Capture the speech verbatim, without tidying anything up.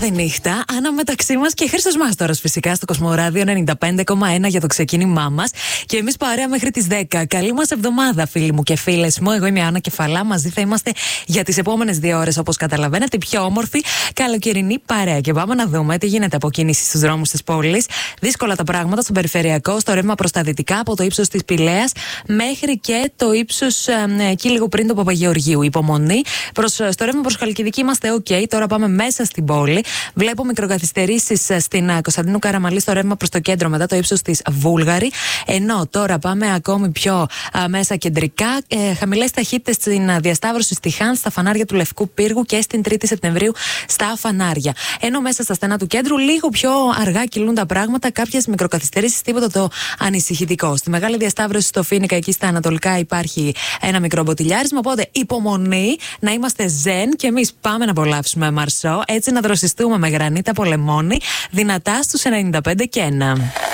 Κάθε νύχτα, αναμεταξύ μας και Χρήστος Μάστορας φυσικά στο Κοσμοράδιο ενενήντα πέντε κόμμα ένα για το ξεκίνημά μας. Και εμείς παρέα μέχρι τις δέκα. Καλή μας εβδομάδα, φίλοι μου και φίλες μου. Εγώ είμαι η Άννα Κεφαλά. Μαζί θα είμαστε για τις επόμενες δύο ώρες, όπως καταλαβαίνετε. Πιο όμορφη καλοκαιρινή παρέα. Και πάμε να δούμε τι γίνεται από κίνηση στους δρόμους της πόλης. Δύσκολα τα πράγματα στον περιφερειακό, στο ρεύμα προς τα δυτικά, από το ύψος της Πηλαίας μέχρι και το ύψος ε, εκεί λίγο πριν το Παπαγεωργίου. Υπομονή. Προς, στο ρεύμα προς Χαλκιδική είμαστε OK. Τώρα πάμε μέσα στην πόλη. Βλέπω μικροκαθυστερήσεις στην Κωνσταντίνου Καραμαλή στο ρεύμα προς το κέντρο μετά το ύψος της Βούλγαρη. Ενώ τώρα πάμε ακόμη πιο α, μέσα κεντρικά. Ε, χαμηλές ταχύτητες στην διασταύρωση στη Χάν, στα φανάρια του Λευκού Πύργου και στην τρίτη Σεπτεμβρίου στα φανάρια. Ενώ μέσα στα στενά του κέντρου λίγο πιο αργά κυλούν τα πράγματα. Κάποιες μικροκαθυστερήσεις, τίποτα το ανησυχητικό. Στη μεγάλη διασταύρωση στο Φοίνικα, εκεί στα ανατολικά, υπάρχει ένα μικρό μποτιλιάρισμα. Οπότε υπομονή, να είμαστε ζεν και εμείς πάμε να απολαύσουμε Μαρσό. Έτσι να δροσιστούμε με Γρανίτα από λεμόνι, δυνατά στους ενενήντα πέντε και ένα.